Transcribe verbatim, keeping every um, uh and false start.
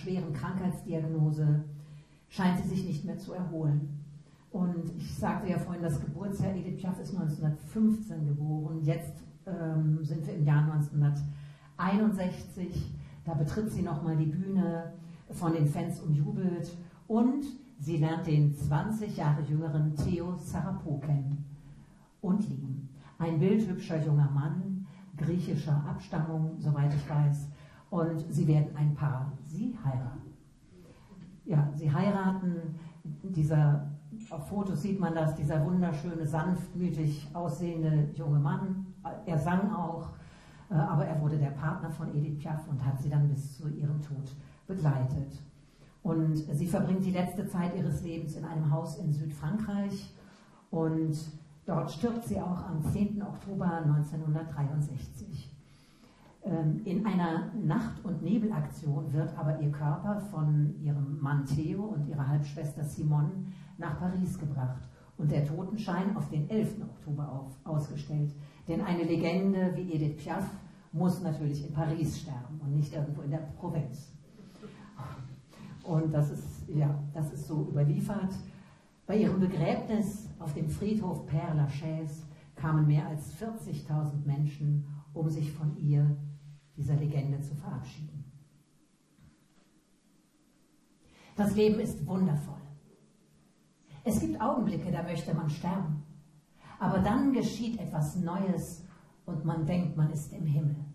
schweren Krankheitsdiagnose scheint sie sich nicht mehr zu erholen. Und ich sagte ja vorhin, das Geburtsjahr Edith Piaf ist neunzehnhundertfünfzehn geboren. Jetzt ähm, sind wir im Jahr neunzehnhunderteinundsechzig. Da betritt sie nochmal die Bühne von den Fans und jubelt. Und sie lernt den zwanzig Jahre jüngeren Theo Sarapo kennen und lieben. Ein bildhübscher junger Mann, griechischer Abstammung, soweit ich weiß. Und sie werden ein Paar. Sie heiraten. Ja, sie heiraten. Dieser, auf Fotos sieht man das, dieser wunderschöne, sanftmütig aussehende junge Mann. Er sang auch, aber er wurde der Partner von Edith Piaf und hat sie dann bis zu ihrem Tod begleitet. Und sie verbringt die letzte Zeit ihres Lebens in einem Haus in Südfrankreich und dort stirbt sie auch am zehnten Oktober neunzehnhundertdreiundsechzig. In einer Nacht- und Nebelaktion wird aber ihr Körper von ihrem Mann Theo und ihrer Halbschwester Simone nach Paris gebracht und der Totenschein auf den elften Oktober auf, ausgestellt. Denn eine Legende wie Edith Piaf muss natürlich in Paris sterben und nicht irgendwo in der Provinz. Und das ist, ja, das ist so überliefert. Bei ihrem Begräbnis auf dem Friedhof Père Lachaise kamen mehr als vierzigtausend Menschen, um sich von ihr, dieser Legende, zu verabschieden. Das Leben ist wundervoll. Es gibt Augenblicke, da möchte man sterben. Aber dann geschieht etwas Neues und man denkt, man ist im Himmel.